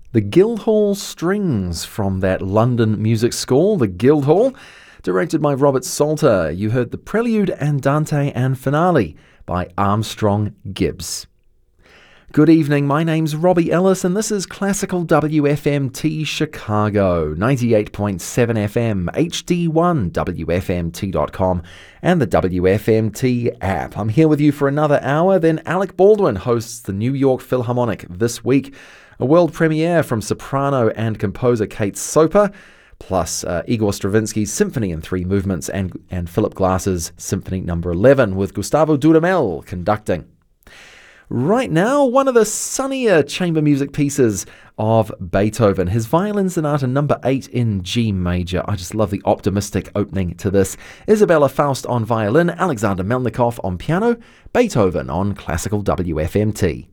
The Guildhall Strings from that London music school, the Guildhall, directed by Robert Salter. You heard the Prelude Andante and Finale by Armstrong Gibbs. Good evening, my name's Robbie Ellis and this is Classical WFMT Chicago, 98.7 FM, HD1, WFMT.com and the WFMT app. I'm here with you for another hour, then Alec Baldwin hosts the New York Philharmonic this week, a world premiere from soprano and composer Kate Soper, plus Igor Stravinsky's Symphony in 3 Movements and Philip Glass's Symphony No. 11 with Gustavo Dudamel conducting. Right now, one of the sunnier chamber music pieces of Beethoven, his Violin Sonata No. 8 in G major. I just love the optimistic opening to this. Isabella Faust on violin, Alexander Melnikov on piano, Beethoven on Classical WFMT.